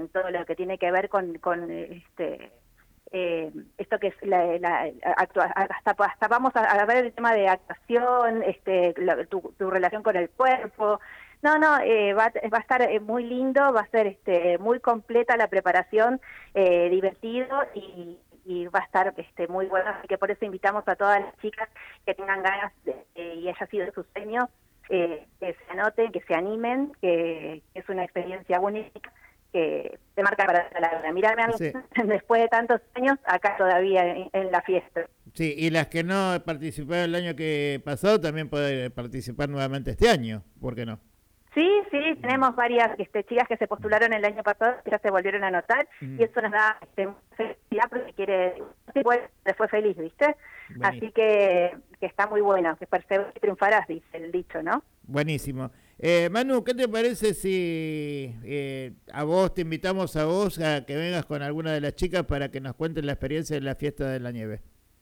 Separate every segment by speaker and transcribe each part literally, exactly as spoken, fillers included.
Speaker 1: todo lo que tiene que ver con, con este eh, esto que es la, la actua, hasta, hasta vamos a, a ver el tema de actuación, este la, tu, tu relación con el cuerpo. No, no, eh, va, va a estar eh, muy lindo, va a ser este muy completa la preparación, eh, divertido y, y va a estar este muy bueno, así que por eso invitamos a todas las chicas que tengan ganas de, eh, y haya sido su sueño, eh, que se anoten, que se animen, que, que es una experiencia única que te marca para toda la vida. Mirarme a mí,
Speaker 2: Sí.
Speaker 1: después de tantos años, acá todavía en, en la fiesta.
Speaker 2: Sí, y las que no participaron el año que pasado también pueden participar nuevamente este año, ¿por qué no?
Speaker 1: Sí, sí, tenemos varias este, chicas que se postularon el año pasado, que ya se volvieron a anotar,
Speaker 2: Mm.
Speaker 1: y eso nos da este, felicidad porque quiere, se fue feliz, ¿viste?
Speaker 2: Buenísimo.
Speaker 1: Así que, que está muy bueno, que perseverar y triunfarás, dice el dicho, ¿no?
Speaker 2: Buenísimo. Eh, Manu, ¿qué te parece si eh, a vos te invitamos a vos a que vengas con alguna de las chicas para que nos cuenten la experiencia de la fiesta de la nieve?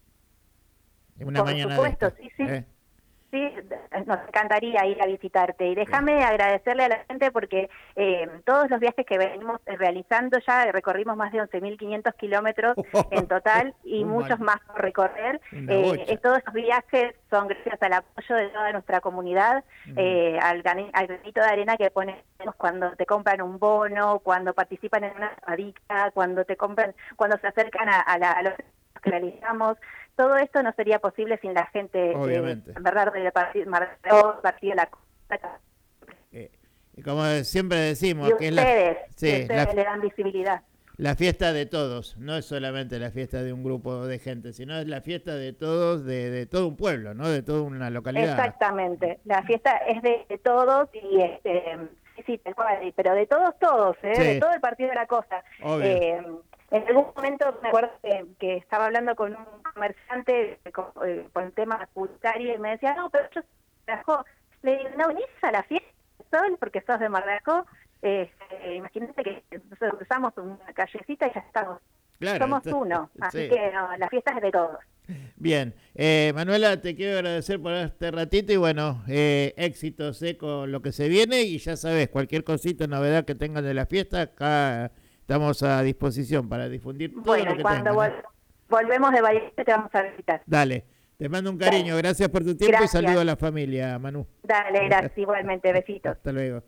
Speaker 2: Una
Speaker 1: Por
Speaker 2: mañana
Speaker 1: supuesto,
Speaker 2: de esta,
Speaker 1: sí, sí.
Speaker 2: ¿eh?
Speaker 1: Sí, nos encantaría ir a visitarte. Y déjame agradecerle a la gente porque eh, todos los viajes que venimos realizando ya recorrimos más de once mil quinientos kilómetros en total y
Speaker 2: Un
Speaker 1: muchos
Speaker 2: man-
Speaker 1: más por recorrer.
Speaker 2: Una
Speaker 1: Eh,
Speaker 2: bocha.
Speaker 1: todos esos viajes son gracias al apoyo de toda nuestra comunidad,
Speaker 2: Mm.
Speaker 1: eh, al, gani- al granito de arena que ponemos cuando te compran un bono, cuando participan en una radica, cuando te compran, cuando se acercan a, a, la, a los que realizamos. Todo esto no sería posible sin la gente de
Speaker 2: Obviamente.
Speaker 1: verdad del partido, partido de la Costa.
Speaker 2: Eh, y como siempre decimos,
Speaker 1: Y
Speaker 2: que es la,
Speaker 1: ustedes,
Speaker 2: sí,
Speaker 1: que ustedes
Speaker 2: la,
Speaker 1: le dan visibilidad.
Speaker 2: la fiesta de todos, no es solamente la fiesta de un grupo de gente, sino es la fiesta de todos, de, de todo un pueblo, ¿no? De toda una localidad.
Speaker 1: Exactamente, la fiesta es de, de todos y este, sí, sí, tal cual, pero de todos, todos, ¿eh?
Speaker 2: Sí.
Speaker 1: De todo el partido de la Costa.
Speaker 2: Obvio.
Speaker 1: Eh, en algún momento me acuerdo que, que estaba hablando con un comerciante con, eh, con el tema publicitario y me decía, no, pero yo soy de Marajó. Le digo, no venís a la fiesta de Sol porque sos de Marajó. Eh, eh, imagínate que nosotros cruzamos una callecita y ya estamos.
Speaker 2: Claro,
Speaker 1: Somos
Speaker 2: entonces,
Speaker 1: uno, así
Speaker 2: sí.
Speaker 1: que no, la fiesta es de todos.
Speaker 2: Bien, eh, Manuela, te quiero agradecer por este ratito y bueno, eh, éxitos eh, con lo que se viene y ya sabes, cualquier cosita, novedad que tengan de la fiesta, acá estamos a disposición para difundir todo
Speaker 1: Bueno,
Speaker 2: lo
Speaker 1: y
Speaker 2: que
Speaker 1: cuando
Speaker 2: tengan.
Speaker 1: vol
Speaker 2: ¿eh?
Speaker 1: volvemos de Bariloche te vamos a visitar.
Speaker 2: Dale, te mando un cariño,
Speaker 1: Dale.
Speaker 2: gracias por tu tiempo
Speaker 1: Gracias.
Speaker 2: y saludo a la familia, Manu.
Speaker 1: Dale, gracias, igualmente, besitos.
Speaker 2: Hasta luego.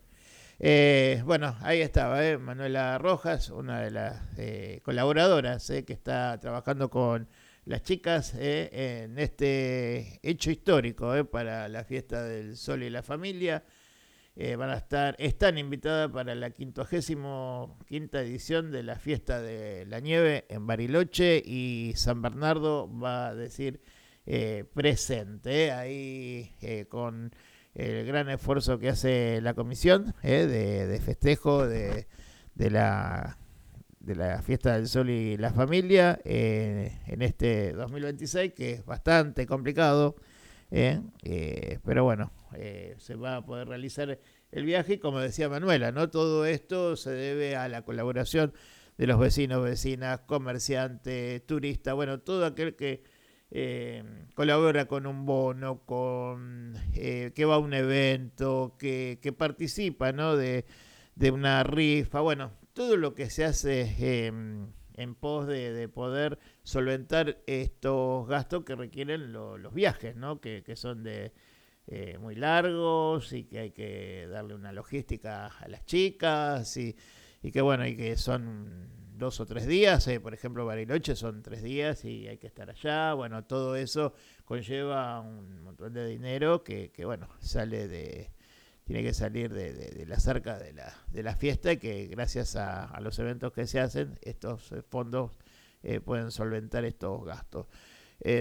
Speaker 2: Eh, bueno, ahí estaba, eh, Manuela Rojas, una de las eh, colaboradoras eh, que está trabajando con las chicas eh, en este hecho histórico eh, para la fiesta del Sol y la familia. Eh, van a estar, están invitadas para la quincuagésima quinta edición de la fiesta de la nieve en Bariloche y San Bernardo va a decir eh, presente eh, ahí eh, con el gran esfuerzo que hace la comisión eh, de, de festejo de, de la de la fiesta del Sol y la familia eh, en este dos mil veintiséis, que es bastante complicado, eh, eh, pero bueno, eh, se va a poder realizar el viaje y como decía Manuela, ¿no? Todo esto se debe a la colaboración de los vecinos, vecinas, comerciantes, turistas, bueno, todo aquel que eh, colabora con un bono, con eh, que va a un evento, que, que participa, ¿no? de, de una rifa, bueno, todo lo que se hace eh, en pos de, de poder solventar estos gastos que requieren lo, los viajes, ¿no? que, que son de eh, muy largos y que hay que darle una logística a las chicas y, y que bueno, y que son dos o tres días, eh, por ejemplo Bariloche son tres días y hay que estar allá, bueno, todo eso conlleva un montón de dinero que, que bueno, sale de... tiene que salir de, de, de las arcas de la, de la fiesta y que gracias a, a los eventos que se hacen, estos fondos eh, pueden solventar estos gastos. Eh,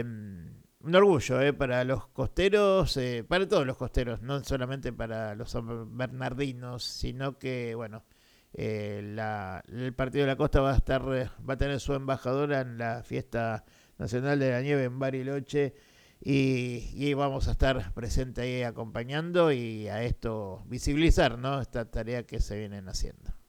Speaker 2: un orgullo eh, para los costeros, eh, para todos los costeros, no solamente para los bernardinos, sino que, bueno, eh, la, el Partido de la Costa va a estar, va a tener su embajadora en la fiesta nacional de la nieve en Bariloche. Y, y vamos a estar presentes ahí acompañando y a esto visibilizar, ¿no? Esta tarea que se vienen haciendo.